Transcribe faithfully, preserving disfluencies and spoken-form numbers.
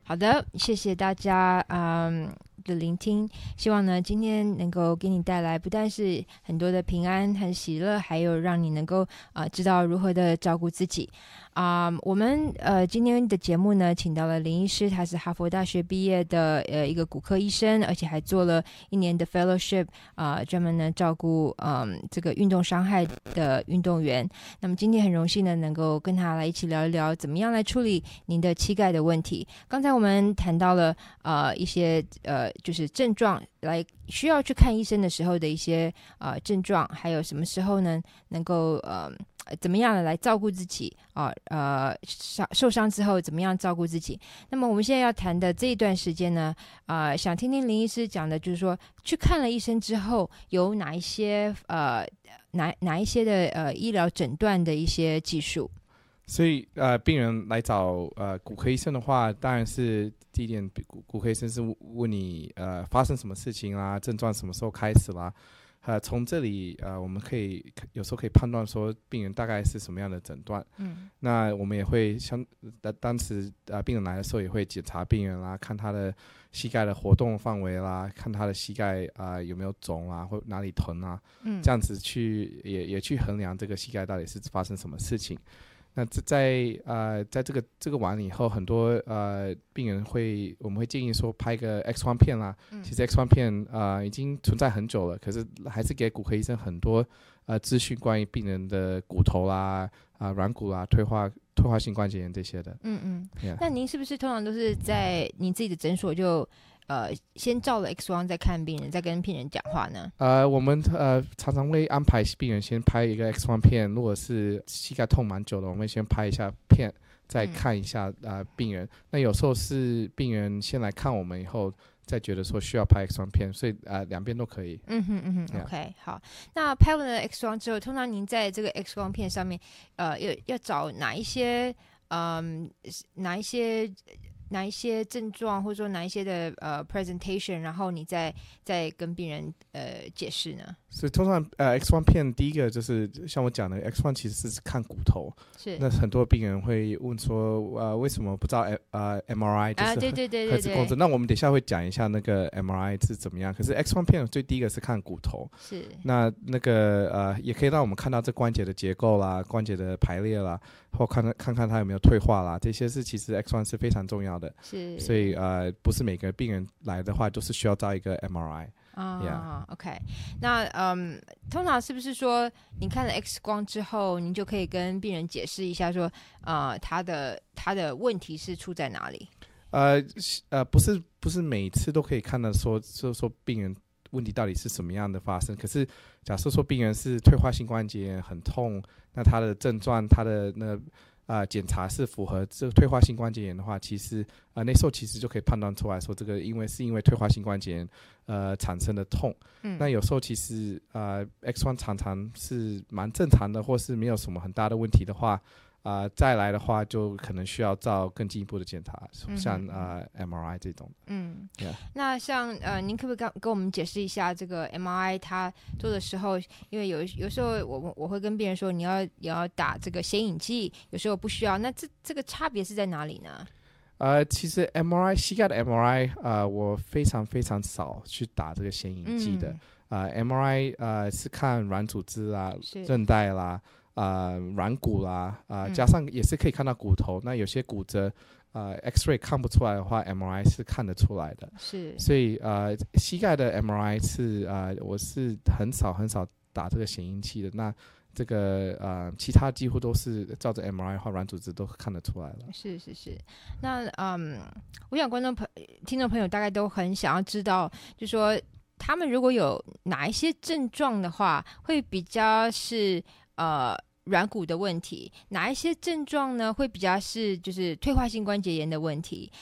好的，谢谢大家嗯的聆听，希望呢今天能够给你带来不但是很多的平安和喜乐，还有让你能够啊、呃、知道如何的照顾自己啊、呃。我们呃今天的节目呢，请到了林医师，他是哈佛大学毕业的呃一个骨科医生，而且还做了一年的 fellowship 啊、呃，专门呢照顾嗯、呃、这个运动伤害的运动员。那么今天很荣幸呢，能够跟他来一起聊一聊，怎么样来处理您的膝盖的问题。刚才我们谈到了呃一些呃就是症状，来需要去看医生的时候的一些呃症状，还有什么时候呢能够呃怎么样的来照顾自己啊 呃, 呃受伤之后怎么样照顾自己。那么我们现在要谈的这一段时间呢，呃想听听林医师讲的，就是说去看了医生之后有哪一些呃哪哪一些的呃医疗诊断的一些技术。 所以呃，病人来找呃骨科医生的话，当然是第一点，骨骨科医生是问你呃发生什么事情啦，症状什么时候开始啦，呃，从这里呃我们可以有时候可以判断说病人大概是什么样的诊断。嗯，那我们也会相呃当时呃病人来的时候也会检查病人啦，看他的膝盖的活动范围啦，看他的膝盖啊、呃、有没有肿啊，或哪里疼啊，嗯，这样子去也也去衡量这个膝盖到底是发生什么事情。那在呃在这个这个完了以后，很多呃病人会我们会建议说拍个 X 光片啦。嗯、其实 X 光片呃已经存在很久了，可是还是给骨科医生很多呃资讯关于病人的骨头啦、啊、呃、软骨啦、退化退化性关节炎这些的。嗯嗯， yeah. 那您是不是通常都是在你自己的诊所就呃，先照了 X 光再看病人，再跟病人讲话呢？ 呃，我们呃常常会安排病人先拍一个 X 光片，如果是膝盖痛蛮久的，我们会先拍一下片，再看一下、嗯、呃病人。那有时候是病人先来看我们以后，再觉得说需要拍 X 光片，所以呃两边都可以。 嗯哼嗯哼、yeah. OK 好。那拍完了 X 光之后，通常您在这个 X 光片上面，呃，要要找哪一些嗯哪一些？哪一些症状，或者说哪一些的呃 presentation， 然后你再再跟病人呃解释呢？ 所以通常呃 X 光片第一个就是像我讲的 X 光其实是看骨头，是那很多病人会问说呃为什么不照呃 M R I， 就是对对对核磁共振。那我们等一下会讲一下那个 M R I 是怎么样，可是 X 光片最第一个是看骨头，是那那个呃也可以让我们看到这关节的结构啦、关节的排列啦，或看看看看它有没有退化啦，这些是其实 X 光是非常重要的。是，所以呃不是每个病人来的话都是需要照一个 M R I。 啊、yeah. OK， 那嗯，通常是不是说你看了 X 光之后，您就可以跟病人解释一下说，呃，他的他的问题是出在哪里？ 呃呃，不是不是每次都可以看到说说说病人问题到底是什么样的发生。可是假设说病人是退化性关节炎很痛，那他的症状他的那呃，检查是符合这个退化性关节炎的话，其实呃那时候其实就可以判断出来说这个因为是因为退化性关节炎呃产生的痛。嗯，那有时候其实呃 X 光常常是蛮正常的，或是没有什么很大的问题的话，呃再来的话就可能需要照更进一步的检查，像、嗯、呃 M R I 这种。 嗯， yeah. 那像呃您可不可以跟我们解释一下这个 M R I 它做的时候，因为有有时候我我会跟病人说你要你要打这个显影剂，有时候不需要，那这这个差别是在哪里呢？ 呃，其实 M R I 膝盖的 M R I 呃我非常非常少去打这个显影剂的。嗯呃、M R I 呃是看软组织啦、韧带啦、呃软骨啦、呃、加上也是可以看到骨头。嗯、那有些骨折呃 X-ray 看不出来的话 M R I 是看得出来的。是，所以呃膝盖的 M R I 是呃我是很少很少打这个显影剂的。那这个呃，其他几乎都是照着 M R I 或软组织都看得出来了。 是是是，那嗯，我想观众朋听众朋友大概都很想要知道，就是说他们如果有哪一些症状的话，会比较是呃软骨的问题，哪一些症状呢会比较是就是退化性关节炎的问题？